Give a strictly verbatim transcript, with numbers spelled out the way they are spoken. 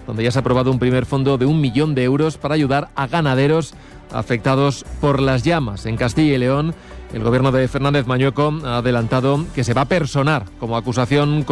donde ya se ha aprobado un primer fondo de un millón de euros para ayudar a ganaderos afectados por las llamas. En Castilla y León, el gobierno de Fernández Mañueco ha adelantado que se va a personar como acusación